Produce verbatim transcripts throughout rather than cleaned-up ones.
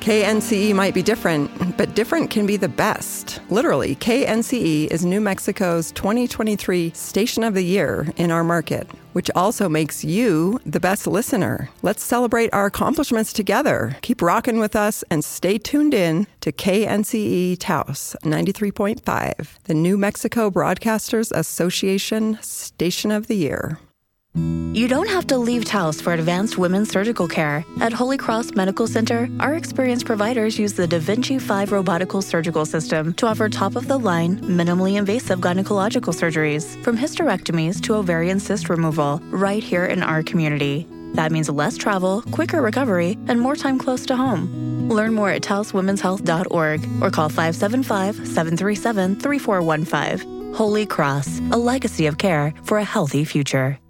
K N C E might be different, but different can be the best. Literally, K N C E is New Mexico's twenty twenty-three Station of the Year in our market, which also makes you the best listener. Let's celebrate our accomplishments together. Keep rocking with us and stay tuned in to K N C E Taos ninety-three point five, the New Mexico Broadcasters Association Station of the Year. You don't have to leave Taos for advanced women's surgical care. At Holy Cross Medical Center, our experienced providers use the Da Vinci five robotical surgical system to offer top-of-the-line, minimally invasive gynecological surgeries, from hysterectomies to ovarian cyst removal, right here in our community. That means less travel, quicker recovery, and more time close to home. Learn more at taos women's health dot org or call five seven five, seven three seven, three four one five. Holy Cross, a legacy of care for a healthy future.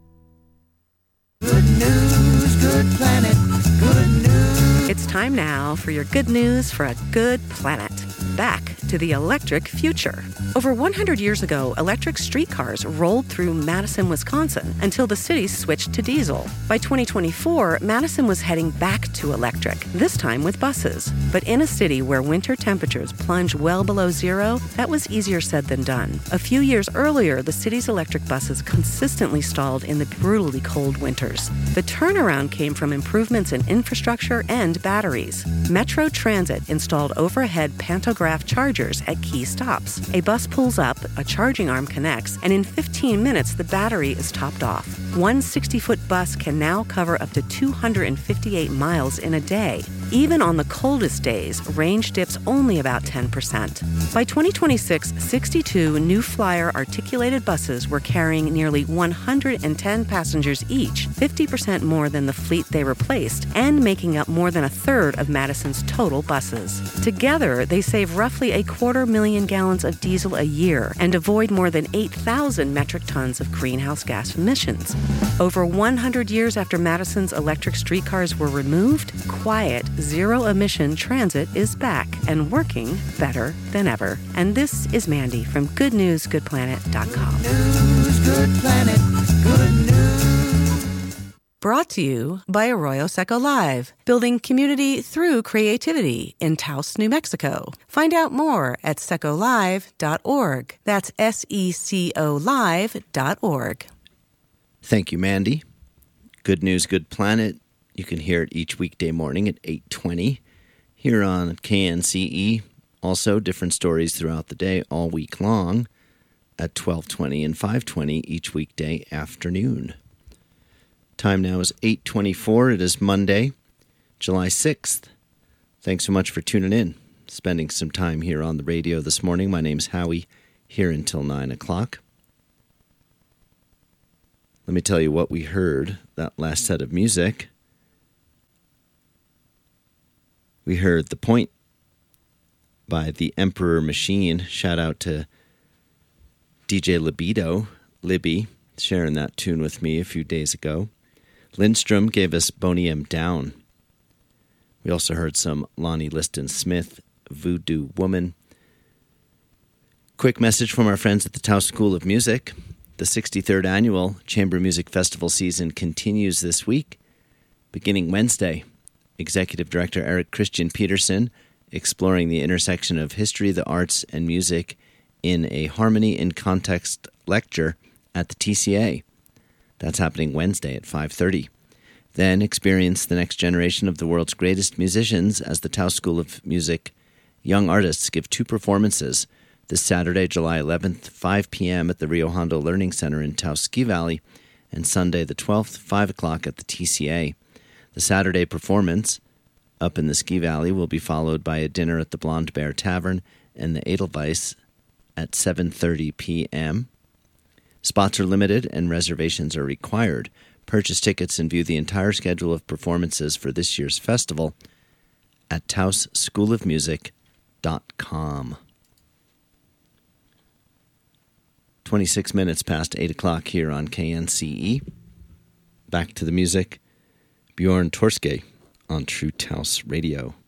Good news, good planet, good news. It's time now for your good news for a good planet. Back to the electric future. Over one hundred years ago, electric streetcars rolled through Madison, Wisconsin, until the city switched to diesel. By twenty twenty-four, Madison was heading back to electric, this time with buses. But in a city where winter temperatures plunge well below zero, that was easier said than done. A few years earlier, the city's electric buses consistently stalled in the brutally cold winters. The turnaround came from improvements in infrastructure and batteries. Metro Transit installed overhead pantograph chargers at key stops. A bus pulls up, a charging arm connects, and in fifteen minutes, the battery is topped off. One sixty-foot bus can now cover up to two hundred fifty-eight miles in a day. Even on the coldest days, range dips only about ten percent. By twenty twenty-six, sixty-two New Flyer articulated buses were carrying nearly one hundred ten passengers each, fifty percent more than the fleet they replaced, and making up more than a third of Madison's total buses. Together, they save roughly a quarter million gallons of diesel a year and avoid more than eight thousand metric tons of greenhouse gas emissions. Over one hundred years after Madison's electric streetcars were removed, quiet, zero-emission transit is back and working better than ever. And this is Mandy from good news good planet dot com. Good news, good planet, good news. Brought to you by Arroyo Seco Live, building community through creativity in Taos, New Mexico. Find out more at seco live dot org. That's S E C O live dot org. Thank you, Mandy. Good News, Good Planet. You can hear it each weekday morning at eight twenty here on K N C E. Also, different stories throughout the day all week long at twelve twenty and five twenty each weekday afternoon. Time now is eight twenty-four. It is Monday, July sixth. Thanks so much for tuning in, spending some time here on the radio this morning. My name's Howie, here until nine o'clock. Let me tell you what we heard, that last set of music. We heard The Point by The Emperor Machine. Shout out to D J Libido, Libby, sharing that tune with me a few days ago. Lindstrom gave us Boney M. Down. We also heard some Lonnie Liston Smith, Voodoo Woman. Quick message from our friends at the Taos School of Music. The sixty-third Annual Chamber Music Festival season continues this week, beginning Wednesday. Executive Director Eric Christian Peterson exploring the intersection of history, the arts, and music in a Harmony in Context lecture at the T C A. That's happening Wednesday at five thirty. Then experience the next generation of the world's greatest musicians as the Taos School of Music young artists give two performances this Saturday, July eleventh, five p.m. at the Rio Hondo Learning Center in Taos Ski Valley, and Sunday the twelfth, five o'clock at the T C A. The Saturday performance up in the Ski Valley will be followed by a dinner at the Blonde Bear Tavern and the Edelweiss at seven thirty p.m. Spots are limited and reservations are required. Purchase tickets and view the entire schedule of performances for this year's festival at taos school of music dot com. twenty-six minutes past eight o'clock here on K N C E. Back to the music. Bjorn Torske on True Taos Radio.